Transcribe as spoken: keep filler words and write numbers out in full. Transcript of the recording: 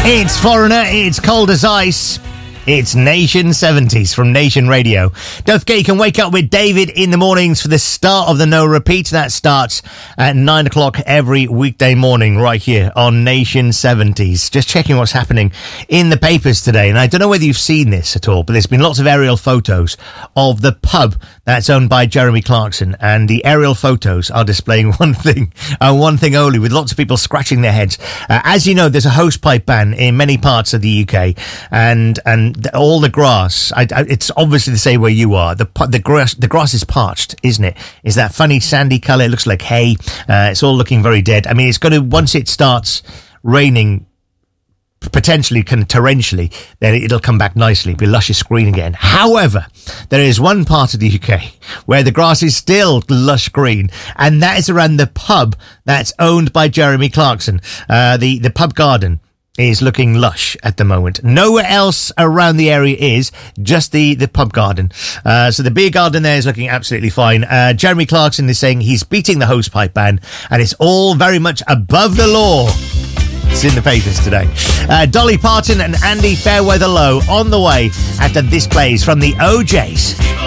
It's Foreigner, it's Cold as Ice. It's Nation seventies from Nation Radio. Don't forget you can wake up with David in the mornings for the start of the No Repeat. That starts at nine o'clock every weekday morning right here on Nation seventies. Just checking what's happening in the papers today. And I don't know whether you've seen this at all, but there's been lots of aerial photos of the pub that's owned by Jeremy Clarkson. And the aerial photos are displaying one thing and one thing only, with lots of people scratching their heads. Uh, as you know, there's a hosepipe ban in many parts of the U K. And, and The, all the grass, I, I, it's obviously the same where you are. The the grass the grass is parched, isn't it? It's that funny sandy colour. It looks like hay. Uh, it's all looking very dead. I mean, it's going to, once it starts raining, potentially kind of torrentially, then it'll come back nicely, be luscious green again. However, there is one part of the U K where the grass is still lush green, and that is around the pub that's owned by Jeremy Clarkson, uh, the, the pub garden is looking lush at the moment. Nowhere else around the area is, just the, the pub garden. Uh, so the beer garden there is looking absolutely fine. Uh, Jeremy Clarkson is saying he's beating the hosepipe ban, and it's all very much above the law. It's in the papers today. Uh, Dolly Parton and Andy Fairweather Low on the way after this plays from the O Js.